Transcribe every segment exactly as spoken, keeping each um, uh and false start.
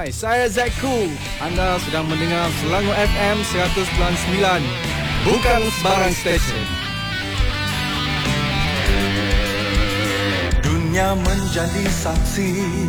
Hai, saya Zakku. Anda sedang mendengar Selangor F M seratus perpuluhan sembilan. Bukan sebarang stesen. Dunia menjadi saksi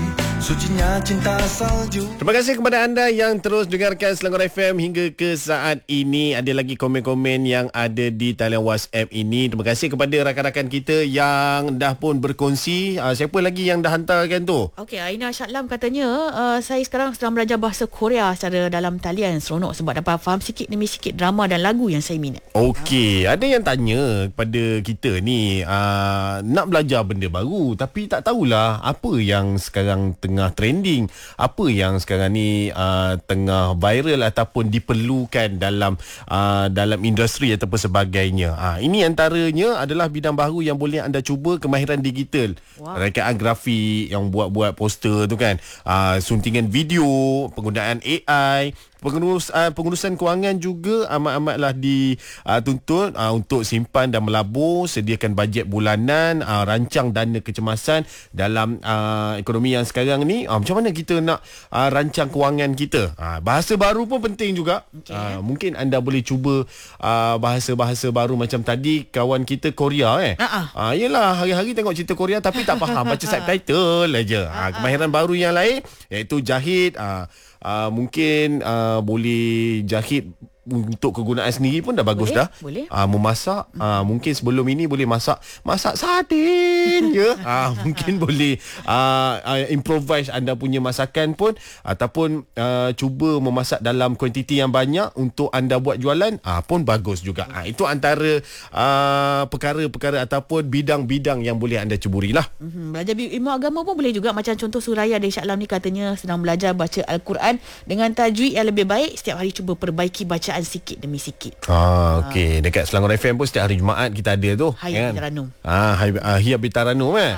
sucinya cinta salju. Terima kasih kepada anda yang terus dengarkan Selangor F M hingga ke saat ini. Ada lagi komen-komen yang ada di talian WhatsApp ini. Terima kasih kepada rakan-rakan kita yang dah pun berkongsi. Uh, siapa lagi yang dah hantarkan tu? Okey, Aina Syaklam katanya uh, saya sekarang sedang belajar bahasa Korea secara dalam talian. Seronok sebab dapat faham sikit demi sikit drama dan lagu yang saya minat. Okey, ada yang tanya kepada kita ni, uh, nak belajar benda baru tapi tak tahulah apa yang sekarang tengah trending, apa yang sekarang ni uh, tengah viral ataupun diperlukan dalam uh, dalam industri ataupun sebagainya. Uh, ini antaranya adalah bidang baru yang boleh anda cuba, kemahiran digital. Wow. Rekaan grafik, yang buat-buat poster tu kan, uh, suntingan video, penggunaan A I, Pengurus, uh, pengurusan kewangan juga amat-amatlah dituntut uh, uh, untuk simpan dan melabur, sediakan bajet bulanan, uh, rancang dana kecemasan dalam uh, ekonomi yang sekarang ni. Uh, macam mana kita nak uh, rancang kewangan kita? Uh, bahasa baru pun penting juga. Okay. Uh, mungkin anda boleh cuba uh, bahasa-bahasa baru macam tadi kawan kita Korea eh. Uh-uh. Uh, yelah, hari-hari tengok cerita Korea tapi tak faham, baca subtitle aja. Uh, kemahiran baru yang lain iaitu jahit. Uh, Uh, mungkin uh, boleh jahit untuk kegunaan sendiri pun dah bagus boleh, dah. Boleh. Uh, memasak, uh, mungkin sebelum ini boleh masak masak sardin je. Uh, mungkin boleh uh, uh, improvise anda punya masakan pun, ataupun uh, cuba memasak dalam kuantiti yang banyak untuk anda buat jualan, uh, pun bagus juga. Uh, itu antara uh, perkara-perkara ataupun bidang-bidang yang boleh anda ceburilah. Mm-hmm. Belajar ilmu agama pun boleh juga. Macam contoh Suraya dari Syaklam ni katanya sedang belajar baca Al-Quran dengan tajwid yang lebih baik. Setiap hari cuba perbaiki bacaan sikit demi sikit. Ah, okey. Dekat Selangor F M pun setiap hari Jumaat kita ada tu. Hayat kan? Taranum. Ah, Hayat Taranum eh.